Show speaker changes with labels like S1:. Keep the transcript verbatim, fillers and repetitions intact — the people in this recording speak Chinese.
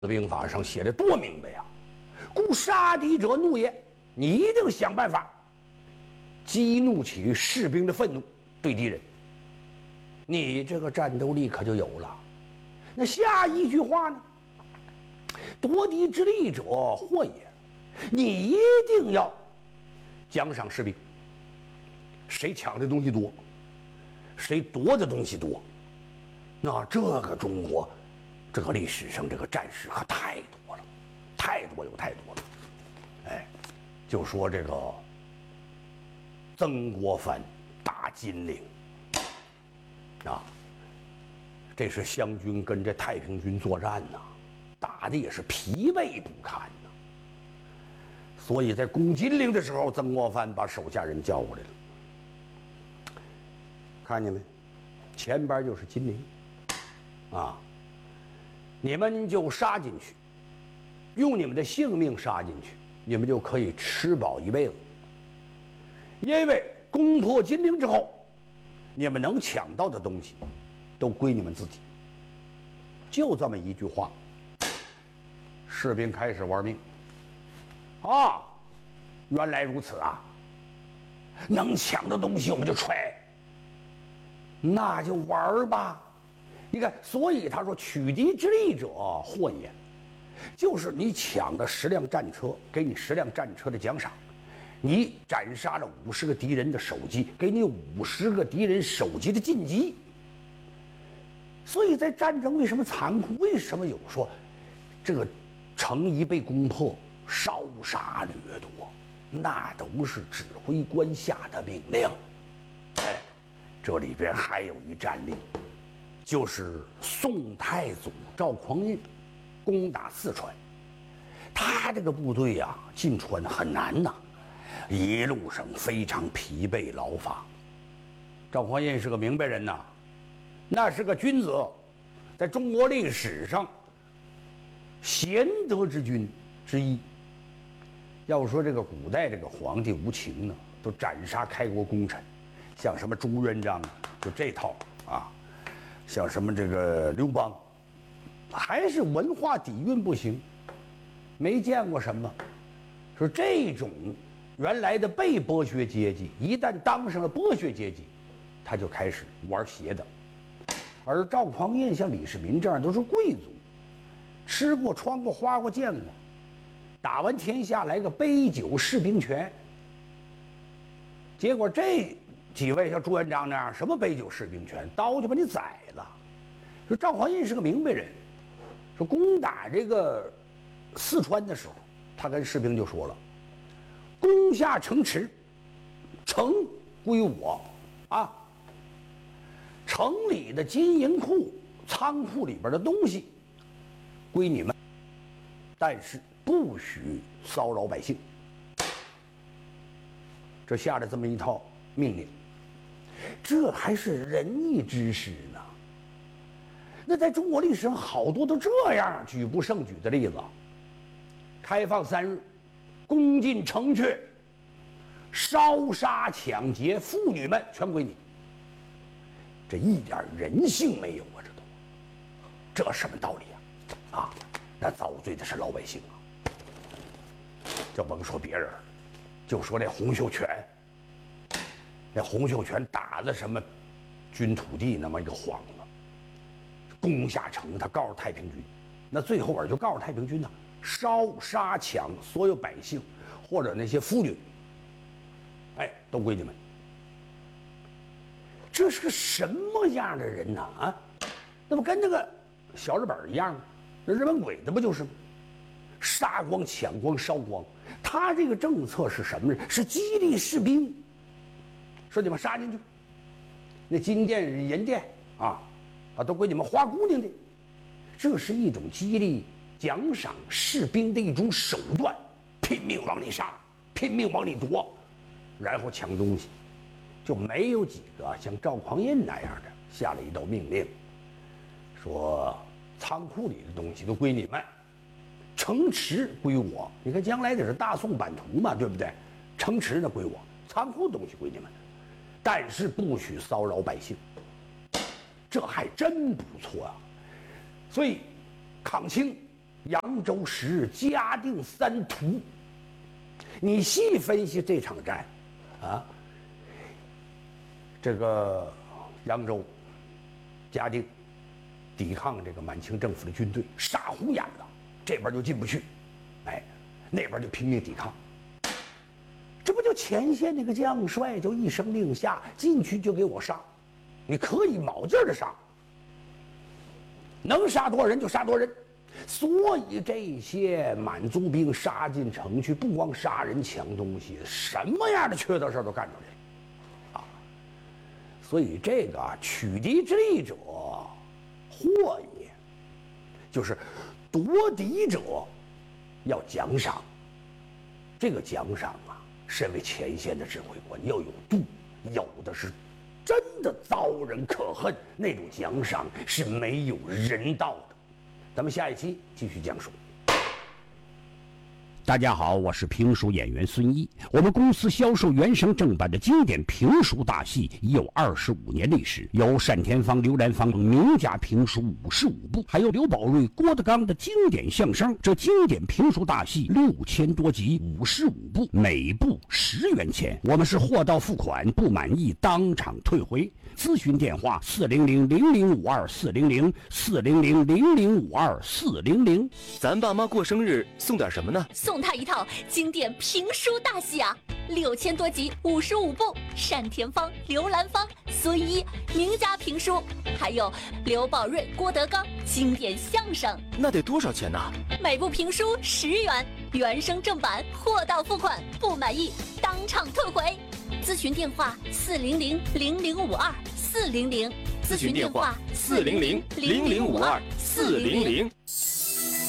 S1: 兵法上写的多明白呀！故杀敌者怒也，你一定想办法激怒起士兵的愤怒，对敌人，你这个战斗力可就有了。那下一句话呢？夺敌之利者祸也，你一定要奖赏士兵。谁抢的东西多，谁夺的东西多，那这个中国这个历史上这个战士可太多了，太多有太多了。哎，就说这个曾国藩打金陵啊，这是湘军跟这太平军作战呐、啊，打的也是疲惫不堪呐、啊。所以在攻金陵的时候，曾国藩把手下人叫过来了，看见没？前边就是金陵啊，你们就杀进去，用你们的性命杀进去，你们就可以吃饱一辈子。因为攻破金陵之后，你们能抢到的东西都归你们自己。就这么一句话，士兵开始玩命啊！原来如此啊！能抢的东西我们就揣，那就玩吧。你看，所以他说取敌之利者祸也，就是你抢了十辆战车，给你十辆战车的奖赏；你斩杀了五十个敌人的首级，给你五十个敌人首级的晋级。所以在战争为什么残酷？为什么有说这个城一被攻破，烧杀掠夺，那都是指挥官下的命令。哎，这里边还有一战例，就是宋太祖赵匡胤攻打四川，他这个部队呀、啊、进川很难呐，一路上非常疲惫劳乏。赵匡胤是个明白人呐，那是个君子，在中国历史上贤德之君之一。要说这个古代这个皇帝无情呢，都斩杀开国功臣，像什么朱元璋就这套啊，像什么这个刘邦，还是文化底蕴不行，没见过什么。说这种原来的被剥削阶级，一旦当上了剥削阶级，他就开始玩邪的。而赵匡胤像李世民这样都是贵族，吃过穿过花过见过，打完天下来个杯酒释兵权。结果这几位像朱元璋那样，什么杯酒释兵权，刀就把你宰了。说赵匡胤是个明白人，说攻打这个四川的时候，他跟士兵就说了：攻下城池，城归我啊。城里的金银库、仓库里边的东西归你们，但是不许骚扰百姓。这下了这么一套命令，这还是仁义之师呢。那在中国历史上好多都这样举不胜举的例子。开放三日，攻进城阙，烧杀抢劫，妇女们全归你。这一点人性没有啊！这都，这什么道理啊？啊，那遭罪的是老百姓啊！就甭说别人，就说那洪秀全，那洪秀全打了什么军土地那么一个幌子，攻下城，他告诉太平军，那最后边就告诉太平军呢，烧杀抢所有百姓或者那些妇女，哎，都归你们。这是个什么样的人呢？啊，那不跟那个小日本一样吗？那日本鬼子不就是吗？杀光、抢光、烧光。他这个政策是什么呢？是激励士兵，说你们杀进去，那金殿、银殿啊，啊，都归你们花姑娘的。这是一种激励、奖赏士兵的一种手段，拼命往里杀，拼命往里夺，然后抢东西。就没有几个像赵匡胤那样的下了一道命令，说仓库里的东西都归你们，城池归我。你看将来得是大宋版图嘛，对不对？城池呢归我，仓库的东西归你们，但是不许骚扰百姓。这还真不错啊！所以，抗清扬州十，嘉定三屠。你细分析这场战，啊，这个扬州、嘉定抵抗这个满清政府的军队，杀红眼了，这边就进不去，哎，那边就拼命抵抗。这不就前线那个将帅就一声令下，进去就给我杀，你可以卯劲儿的杀，能杀多少人就杀多少人。所以这些满族兵杀进城去，不光杀人抢东西，什么样的缺德事都干出来啊！所以这个取敌之利者，祸也，就是夺敌者要奖赏。这个奖赏啊，身为前线的指挥官要有度，有的是真的遭人可恨，那种奖赏是没有人道的。咱们下一期继续讲述。
S2: 大家好，我是评书演员孙一。我们公司销售原声正版的经典评书大戏已有二十五年历史，有单田芳、刘兰芳名家评书五十五部，还有刘宝瑞、郭德纲的经典相声。这经典评书大戏六千多集，五十五部，每部十元钱。我们是货到付款，不满意当场退回。咨询电话：四零零零零五二四零零四零零零零五二四零零。
S3: 咱爸妈过生日送点什么呢？
S4: 送他一套经典评书大戏啊，六千多集，五十五部，单田芳、刘兰芳、孙一名家评书，还有刘宝瑞、郭德纲经典相声。
S3: 那得多少钱呢？
S4: 每部评书十元，原声正版，货到付款，不满意当场退回。咨询电话：四零零零零五二四零零。
S3: 咨询电话：四零零零零五二四零零。